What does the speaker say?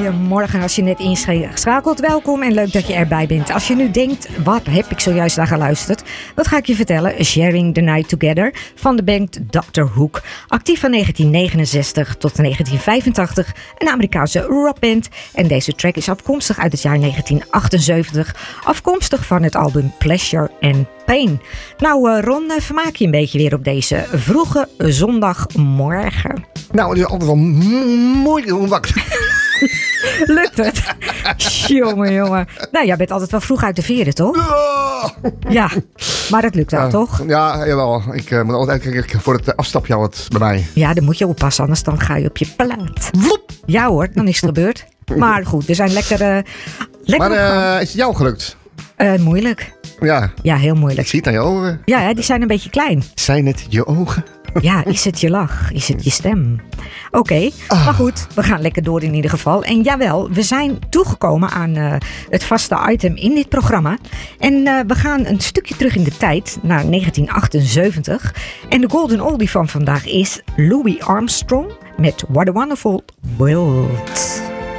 Goedemorgen als je net inschakelt. Welkom en leuk dat je erbij bent. Als je nu denkt, wat heb ik zojuist naar geluisterd? Dat ga ik je vertellen. Sharing the Night Together van de band Dr. Hook. Actief van 1969 tot 1985. Een Amerikaanse rockband. En deze track is afkomstig uit het jaar 1978. Afkomstig van het album Pleasure and Pain. Nou Ron, vermaak je een beetje weer op deze vroege zondagmorgen? Nou, het is altijd wel mooi om wakker. Lukt het? Jongen. Nou, jij bent altijd wel vroeg uit de veren, toch? Ja, maar dat lukt wel, toch? Ja, jawel. Ik moet altijd kijken voor het afstapje al wat bij mij. Ja, dan moet je oppassen, anders dan ga je op je plaat. Vloep! Ja hoor, dan is het gebeurd. Maar goed, we zijn lekker Maar is het jou gelukt? Moeilijk. Ja. Ja, heel Ik moeilijk. zie het aan je ogen. Ja, die zijn een beetje klein. Zijn het je ogen? Ja, is het je lach? Is het je stem? Oké, maar goed, we gaan lekker door in ieder geval. En jawel, we zijn toegekomen aan het vaste item in dit programma. En we gaan een stukje terug in de tijd, naar 1978. En de golden oldie van vandaag is Louis Armstrong met What a Wonderful World.